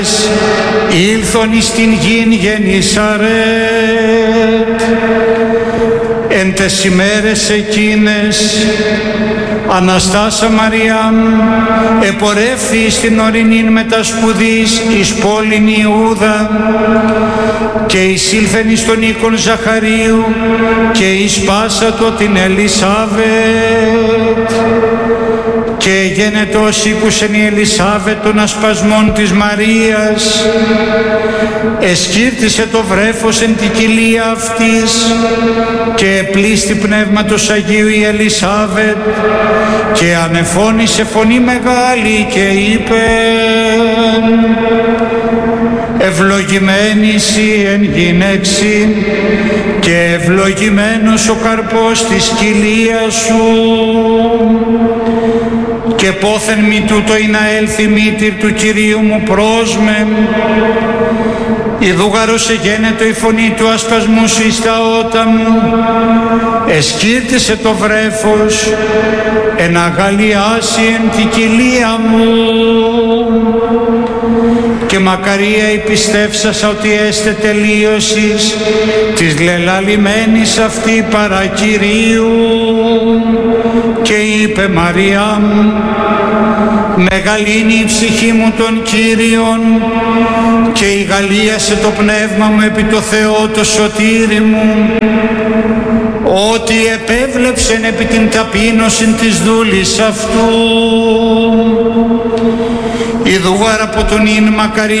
ήλθον εις την γην γεννήσαρετ. Εν τες ημέρες εκείνες Αναστάσα Μαριάμ επορεύθη στην ορεινήν μετασπουδής εις πόλην Ιούδα και εισήλθεν εις τον οίκον Ζαχαρίου και εις πάσατο την Ελισάβετ. Και γένετο ως ήκουσεν η Ελισάβετ των ασπασμών της Μαρίας, εσκύρτησε το βρέφος εν την κοιλία αυτής και επλήστη πνεύματος Αγίου η Ελισάβετ και ανεφώνησε φωνή μεγάλη και είπε: ευλογημένη σοι εν γυναίξει και ευλογημένος ο καρπός της κοιλίας σου. Και πόθεν μη τούτο ή να έλθει μήτηρ του Κυρίου μου πρόσμεν, ιδούγαρος εγένετο η φωνή του ασπασμού σου εις τα ότα μου, εσκύρτησε το βρέφος, εναγαλιάσει εν την κοιλία μου. Και μακαρία η πιστεύσασα ότι έστε τελείωσης της λελαλημένης αυτή παρά Κυρίου. Και είπε Μαρία, μεγαλύνει η ψυχή μου των Κύριων και ηγαλίασε το πνεύμα μου επί το Θεό το σωτήρι μου, ότι επέβλεψεν επί την ταπείνωσιν της δούλης αυτού. Ιδούγαρ από τον ίν μακαρία